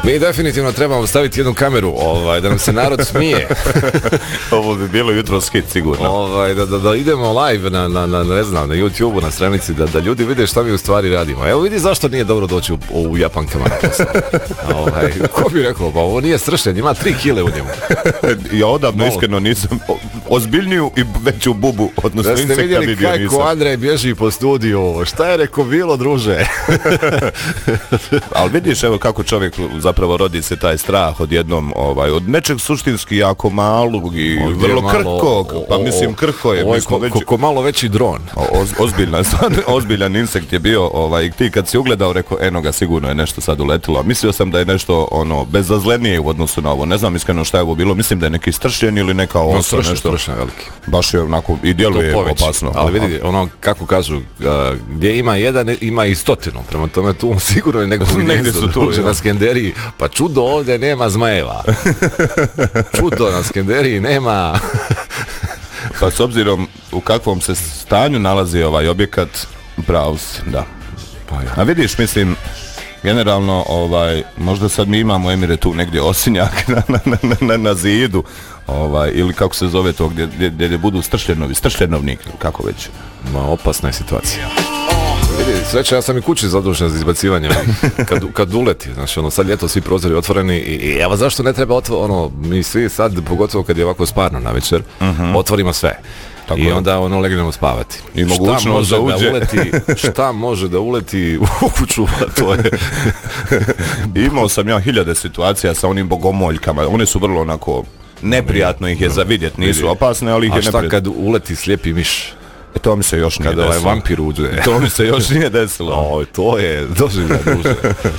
Mi definitivno trebamo staviti jednu kameru, da nam se narod smije. Ovo bi bilo jutro skit sigurno. Da idemo live na ne znam, na YouTube-u, na stranici, da ljudi vide šta mi u stvari radimo. Evo vidi zašto nije dobro doći u Japankama na posao. Ko bi rekao, pa ovo nije stršen, ima 3 kile u njemu. Ja odavno iskreno nisam ozbiljniju i veću bubu, odnosno insekta vidio nisam. Da ste vidjeli kako Andrej bježi po studiju, šta je rekao bilo, druže? Ali vidiš, evo kako čovjek zapravo rodi se taj strah odjednom, od nečeg suštinski jako malog i vrlo krhkog, pa mislim krhko je. Ko malo veći dron. Ozbiljan insekt je bio, ti kad si ugledao, rekao, eno ga, sigurno je nešto sad uletilo. Mislio sam da je nešto bezazlenije u odnosu na ovo, ne znam iskreno šta je ovo bilo, mislim da je neki stršljen ili neka osa, nešto. Stršen veliki. Baš je onako, i djeluje opasno. Ali vidi, kako kažu, gdje ima jedan, ima i 100, prema tome tu sigurno je negdje su tu, na Skenderiji, pa čudo ovdje nema zmajeva. Čudo na Skenderiji nema. Pa s obzirom u kakvom se stanju nalazi ovaj objekat, pravo si, da. Pa ja. A vidiš, mislim, generalno, možda sad mi imamo, Emire, tu negdje osinjak na zidu, ili kako se zove to, gdje budu stršljenovnik, kako već. Opasna je situacija. Vidi, sreća, ja sam i kući zadužen za izbacivanje kad uleti, znači sad ljeto svi prozori otvoreni i evo zašto ne treba mi svi sad, pogotovo kad je ovako sparno na večer, otvorimo sve. Tako i onda legnemo spavati. I mogućnost da uđe. Šta može da uleti u kuću, to je. Imao sam ja 1000 situacija sa onim bogomoljkama, one su vrlo onako, neprijatno ih je za vidjet, nisu opasne, ali ih je neprijatno. A šta kad uleti slijepi miš? To mi se još nije desilo. Kada vampir uđe. To mi se još nije desilo. To je doživljaj duže.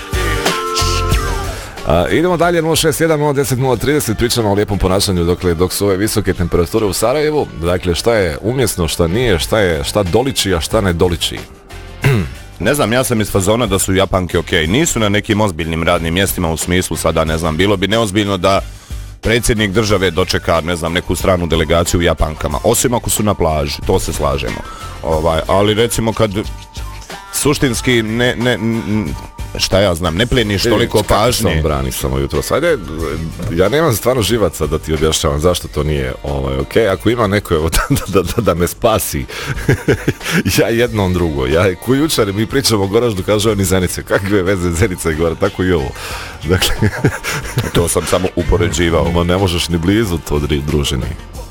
Idemo dalje, 061 010 030, pričamo o lijepom ponašanju dok su ove visoke temperature u Sarajevu. Dakle, šta je umjesno, šta nije, šta doliči, a šta ne doliči. Ne znam, ja sam iz fazona da su Japanke okej. Nisu na nekim ozbiljnim radnim mjestima u smislu sada, ne znam, bilo bi neozbiljno da predsjednik države dočeka, ne znam, neku stranu delegaciju u Japankama, osim ako su na plaži, to se slažemo. Ali recimo kad suštinski šta ja znam, ne plijeniš toliko pažnje. Sam brani samo jutro. Ajde, ja nemam stvarno živaca da ti objašnjavam zašto to nije okej. Ako ima neko da me spasi, ja jednom drugo. Ja ko jučer mi pričamo o Goraždu, kaže on iz Zenice. Kakve veze Zenica i Goražd, tako i ovo. Dakle, to sam samo upoređivao. Ma ne možeš ni blizu to družini.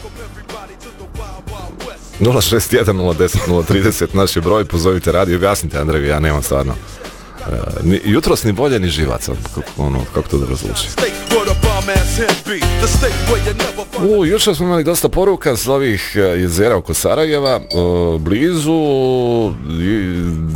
061 010 030 naš je broj, pozovite radio, objasnite Andreju, ja nemam stvarno. Jutros ni bolje ni živaca, kako to da razluči. Jučer smo imali dosta poruka s ovih jezera oko Sarajeva, blizu